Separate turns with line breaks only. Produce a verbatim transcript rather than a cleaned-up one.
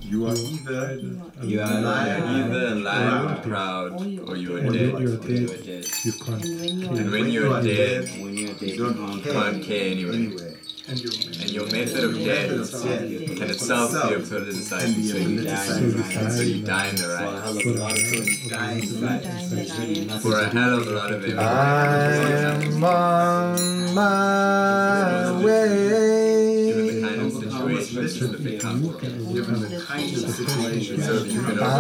You are either
You are either alive and proud, or you are
And
dead.
when you are
Or you are
dead,
dead.
you can't.
And when you are dead,
When you're dead,
you don't
you
care
can't care anyway.
anywhere.
And your
And your method of death can itself be a politicized, so you die,
So you die
so you
in
die in the
for a
right.
hell of a lot of things.
Die in life.
For a hell of a lot of it.
I'm on my way.
Given the kind of situations that become.
Given the kind of situation
So if you can